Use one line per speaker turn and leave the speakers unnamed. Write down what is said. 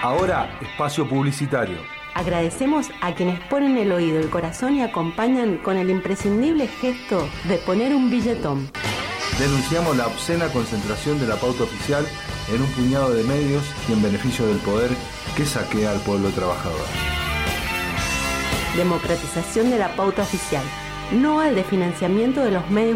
Ahora, espacio publicitario.
Agradecemos a quienes ponen el oído, el corazón y acompañan con el imprescindible gesto de poner un billetón.
Denunciamos la obscena concentración de la pauta oficial en un puñado de medios y en beneficio del poder que saquea al pueblo trabajador.
Democratización de la pauta oficial, no al desfinanciamiento de los medios